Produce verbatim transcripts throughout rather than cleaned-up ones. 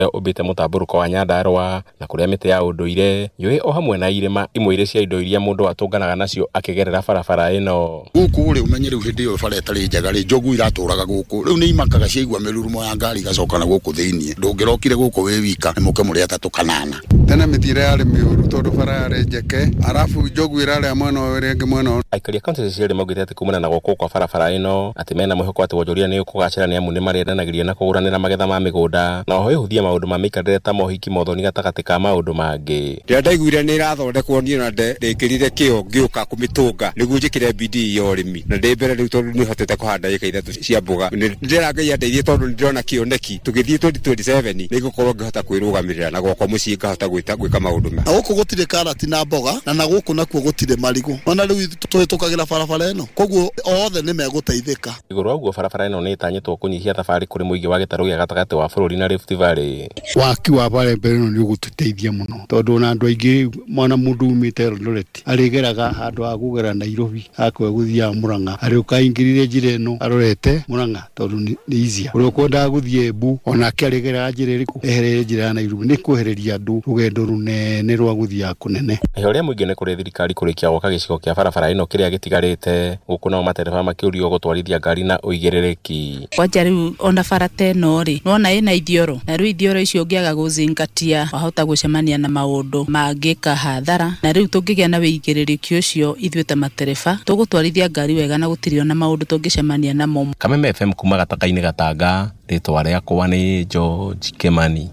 ubite mutamburuko wa Nyandarua na kuria miti ya unduire yui o hamwe na irima imwe ire cia indo iria mundu atunganaga nacio akigerera barabara ino guku ri umenye riu hindi yo bara etari njaga ri njogu iraturaga guku riu ni imakaga ciigwa mirurumo ya ngari gacoka na guku thiini ndungirokire guku wi wika muke muri atatu kanana tena mitire yale miuru tondu bara yare njeke arafu njogu irare mwana wa renge mwana aikaria kaunti cia rimo ngite ati kumana na guku kwa barabara ino ati mena mwihoko ati wonjoria ni ukugacira ni amu ni mariendanagiria na kuguranira magetha ma migunda na ho ihuthia maundu ma mikarire ta mohiki mothoni gatagati ka maundu mangi ria ndaiguire ni irathondekwo ni na ndikirire kio ngiuka kumitunga niguo njikire bidii ya urimi na ndembere riu tondu ni hotete kuhanda ika ithatu cia mboga ndira ngai andeithie tondu ndirona kioneki tugithie twenty twenty-seven nigukorwo ngihota kwirugamirira na gwakwa mucii ngahota gwita gwika maundu ma guku gutire karati na mboga na na guku nakuo gutire marigu ona riu tutukagira barabara ino koguo othe ni meguteithika iguru guo barabara ino ni itanyitwo kunyihia thabari kuri muigi wa gitaru gia gatagati wa bururi na Rift Valley waki wa bare mbere no ni gututeithia muno tondu na andu aingi mwana mundu umite Eldoret arigeraga handu ha kugera Nairobi akwe guthia Murang'a ari ukaingirire njire no arorete Murang'a tondu ni izia uri ukwenda guthie Embu ona kiarigera njire riku eherere njira ya Nairobi ni kuhereria andu rugendo runene rwa guthia kunene ihoria muigi ni kuri thirikari kurikia gwaka gicigo kia barabara ino kiria gitigarite guku no matereba makiurio gutwarithia ngari na uigerereki kwanja riu ona barate no ri nona ina ithioro na riu ithioro icio ngiaga guzingatia wahota gucemania na maundu mangika hathara na riu tungigia na wigerereki ucio ithuite matereba tugutwarithia ngari wega na gutirio na maundu tungicemania namo Kameme F M kuma gatakaini Gatanga ritwa riakwa ni George Kimani.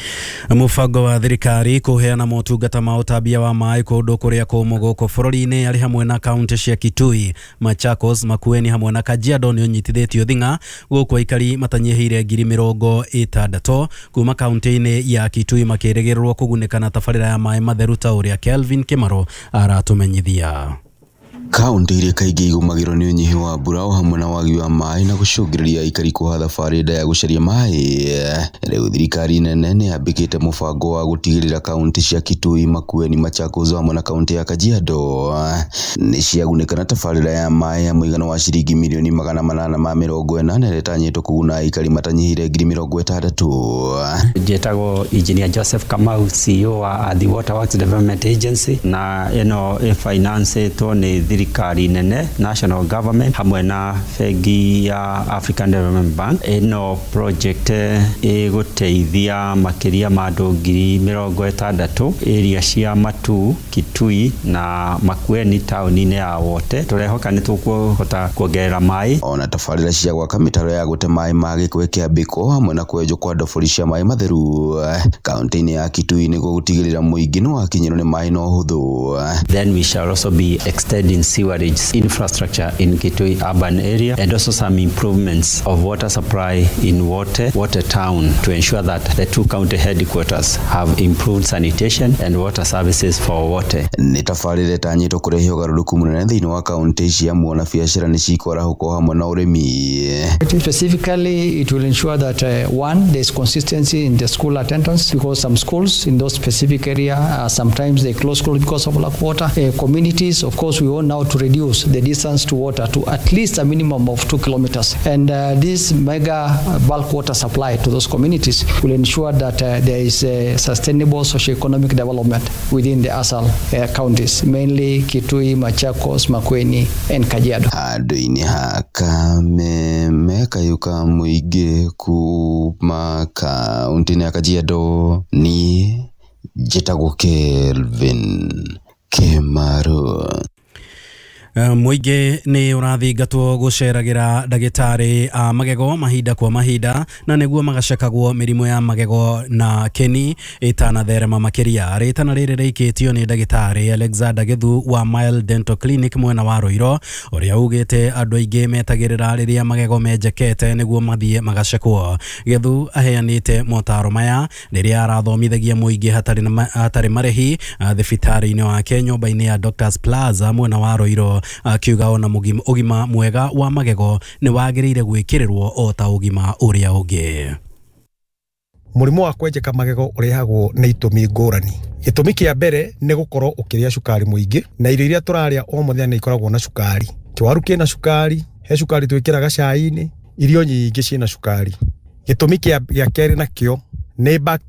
Mubango wa thirikari kuheana motungata ma utabia wa mai kundu kuria kumu guku bururi-ini ari hamwe na kaunti cia Kitui, Machakos, Makueni hamwe na Kajiado ni unyitithitio thinga guku aikari matanyihire ngiri mirongo itandatu kuma kaunti-ini ya Kitui makiregererwo kugunika na tabarira ya mai matheru ta uria Kelvin Kimaro aratumenyithia. Kaunti iria kaingĩ igumagĩrwo nĩ ũnyihi wa mbura o hamwe na wagi wa maĩ na gũcũngĩrĩria aikari kũha thabarĩ ndaya gũcaria maĩ. Rĩu thirikari nene nĩ yambĩkĩte mũbango wa gũtigĩrĩra kaunti cia Kitui, Makueni, Machakos hamwe na kaunti ya Kajiado nĩ ciagunĩka na tabarĩra ya maĩ ya mũigana wa ciringi mirioni magana manana ma mĩrongo ĩnana ĩrĩa ĩtanyĩtwo kũguna aikari matanyihire ngiri mĩrongo ĩtandatũ. Njĩtagwo Engineer Joseph Kamau, C E O wa The Water Works Development Agency, na ĩno ĩfinanceĩtwo nĩ thirikari nene, national government hamwe na bengi ya African Development Bank. Ino project ĩgũteithia makiria ma andũ ngiri mĩrongo ĩtandatũ area cia Matu, Kitui na Makueni tauni-inĩ ya Wote. Tũrehoka nĩ tũkũhota kuongerera maĩ. Ona tabarĩra cia gwaka mĩtaro ya gũte maĩ ma gĩko ĩkĩambĩkwo hamwe na kwenjwo kwa ndobori cia maĩ matheru kaunti-inĩ ya Kitui nĩguo gũtigĩrĩra mũingĩ nĩ wakinyĩrwo nĩ maĩ na ũhũthũ. Then we shall also be extending sewerage infrastructure in Kitui urban area and also some improvements of water supply in Wote, Wote town to ensure that the two county headquarters have improved sanitation and water services for Wote. Nĩ tabarĩra ĩtanyĩtwo kũrehe ũgarũrũku mũnene thĩinĩ wa kaunti cia muona biacara nĩ cikwarahuko hamwe na ũrĩmi. Specifically, it will ensure that uh, one, there is consistency in the school attendance because some schools in those specific area uh, sometimes they close schools because of lack of water. Uh, communities, of course, we want now to reduce the distance to water to at least a minimum of two kilometers. And uh, this mega bulk water supply to those communities will ensure that uh, there is a sustainable socio-economic development within the A S A L uh, counties, mainly Kitui, Machakos, Makueni, and Kajiado. Handũ-inĩ ha Kameme kayuka mũingĩ kuma kaunti-inĩ ya Kajiado ni njĩtagwo Kelvin Kimaro. Muingi ni urathingatwo guceragira ndagitari a magego mahinda kwa mahinda na niguo magacekagwo mirimu ya magego na keni itanatherema makiria. Ritana riri riikitio ni ndagitari Alexander Gethu wa Mile Dental Clinic mwena wa Ruiro, uria ugite andu aingi metagirira riria magego menjekete niguo mathie magacekwo. Gethu aheanite motaro maya riria arathomithagia muingi hatari hatari marehi thibitari-ini wake nyumba-ini ya Doctors Plaza mwena wa Ruiro, akiuga ona ugima mwega wa magego ni wagiriire gwikirirwo o ta ugima uria ungi. Murimu wa kwenjeka magego urehagwo ni itumi ngurani. Gitumi kia mbere ni gukorwo ukiria cukari muingi na irio iria turaria o muthenya ni ikoragwo na cukari. Kiwaru kina cukari, he cukari twikiraga cai-ini, irio nyingi ciina cukari. Gitumi kia kia keri nakio nĩ